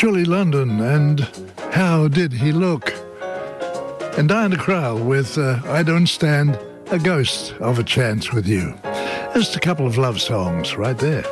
Julie London and How Did He Look? And Diana Krall with I Don't Stand a Ghost of a Chance with You. Just a couple of love songs right there.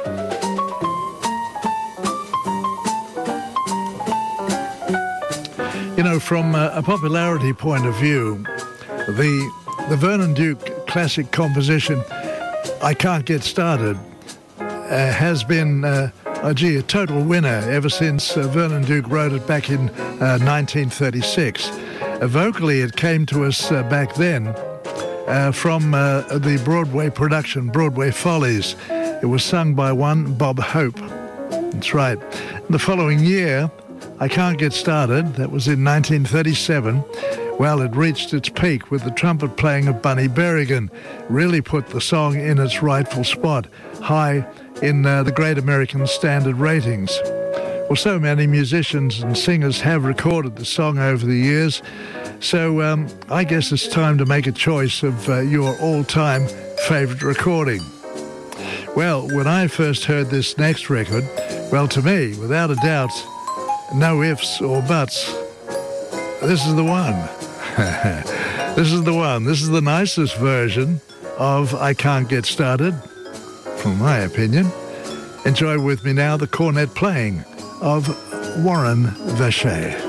You know, from a popularity point of view, the Vernon Duke classic composition, I Can't Get Started, has been a total winner ever since Vernon Duke wrote it back in 1936. Vocally, it came to us back then from the Broadway production, Broadway Follies. It was sung by one Bob Hope. That's right. The following year, I Can't Get Started, that was in 1937, well, it reached its peak with the trumpet playing of Bunny Berrigan, really put the song in its rightful spot, high in the Great American Standard ratings. Well, so many musicians and singers have recorded the song over the years, so I guess it's time to make a choice of your all-time favourite recording. Well, when I first heard this next record, well, to me, without a doubt, no ifs or buts, this is the one. This is the one. This is the nicest version of I Can't Get Started, from my opinion. Enjoy with me now the cornet playing of Warren Vacher.